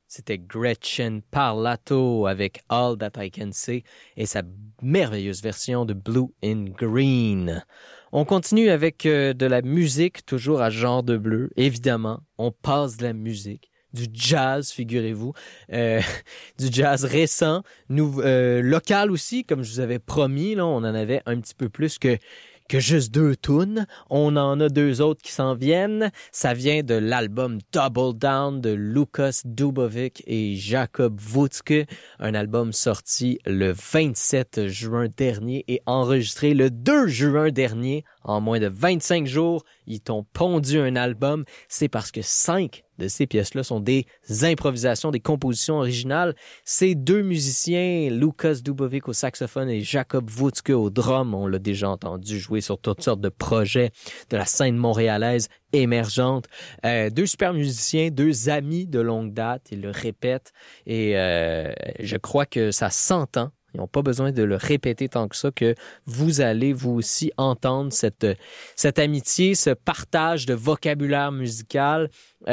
C'était Gretchen Parlato avec All That I Can Say et sa merveilleuse version de Blue in Green. On continue avec de la musique, toujours à genre de bleu. Évidemment, on passe de la musique. Du jazz, figurez-vous, du jazz récent, local aussi, comme je vous avais promis, là, on en avait un petit peu plus que juste 2 tunes. On en a 2 autres qui s'en viennent. Ça vient de l'album Double Down de Lukas Dubovic et Jakob Wutzke, un album sorti le 27 juin dernier et enregistré le 2 juin dernier. En moins de 25 jours, ils t'ont pondu un album. C'est parce que 5 de ces pièces-là sont des improvisations, des compositions originales. Ces 2 musiciens, Lukas Dubovic au saxophone et Jakob Wutzke au drum, on l'a déjà entendu jouer sur toutes sortes de projets de la scène montréalaise émergente. 2 super musiciens, 2 amis de longue date, ils le répètent et je crois que ça s'entend. Ils n'ont pas besoin de le répéter tant que ça, que vous allez vous aussi entendre cette amitié, ce partage de vocabulaire musical.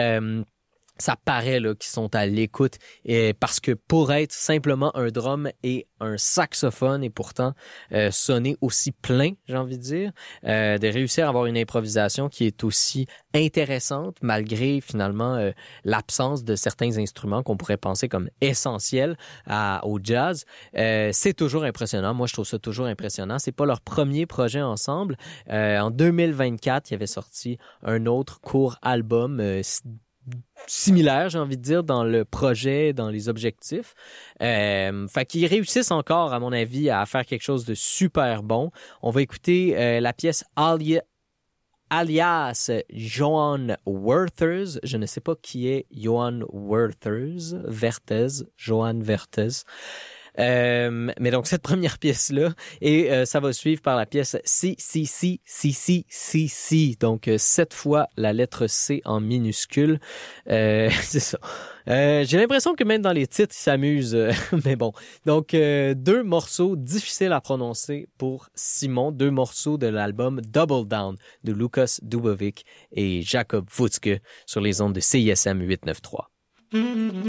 Ça paraît là qu'ils sont à l'écoute parce que pour être simplement un drum et un saxophone et pourtant sonner aussi plein, j'ai envie de dire, de réussir à avoir une improvisation qui est aussi intéressante malgré finalement l'absence de certains instruments qu'on pourrait penser comme essentiels au jazz, c'est toujours impressionnant. Moi, je trouve ça toujours impressionnant. C'est pas leur premier projet ensemble. En 2024, il y avait sorti un autre court album similaire, j'ai envie de dire, dans le projet, dans les objectifs. Fait qu'ils réussissent encore, à mon avis, à faire quelque chose de super bon. On va écouter la pièce alias Johan Werthers. Je ne sais pas qui est Johan Werthers, Johan Werthers. Mais donc cette première pièce-là, et ça va suivre par la pièce C. Donc 7 fois la lettre C en minuscule. C'est ça. J'ai l'impression que même dans les titres, ils s'amusent. Mais bon. Donc 2 morceaux difficiles à prononcer pour Simon. 2 morceaux de l'album Double Down de Lukas Dubovic et Jakob Wutzke sur les ondes de CISM 893.